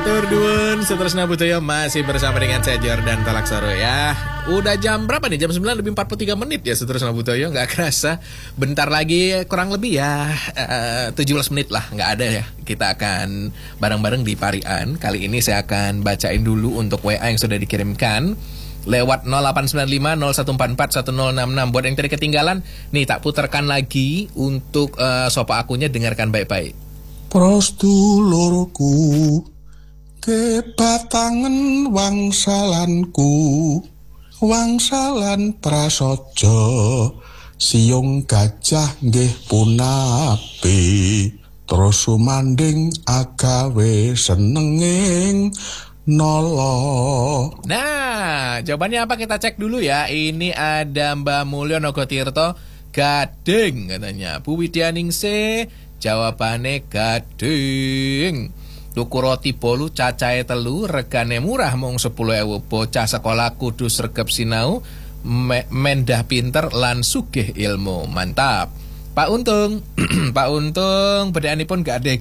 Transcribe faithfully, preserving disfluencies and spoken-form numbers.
Tur duun, seterusnya Butoyo masih bersama dengan saya Jordan Talaksoro ya. Udah jam berapa nih? Jam sembilan lebih empat puluh tiga menit ya seterusnya Butoyo. Gak kerasa, bentar lagi kurang lebih ya uh, tujuh belas menit lah, gak ada ya. Kita akan bareng-bareng di Parian. Kali ini saya akan bacain dulu untuk W A yang sudah dikirimkan lewat nol delapan sembilan lima nol satu empat empat satu nol enam enam. Buat yang tadi ketinggalan, nih tak putarkan lagi untuk uh, sopa akunya, dengarkan baik-baik. Prostulurku kebatangan wangsalanku, wangsalan prasaja siung gajah nggih punapi, terus sumanding agawe senenging nolo. Nah, jawabannya apa kita cek dulu ya. Ini ada Mbak Mulyo Nogotirto, gading katanya. Bu Widyaningsih, jawabannya gading. Tuku roti bolu cacahe telu, regane murah mung sepuluh ewu. Bocah sekolah kudu sregep sinau, me- mendah pinter lan sugih ilmu. Mantap. Pak Untung, Pak Untung, bedaanipun gak ada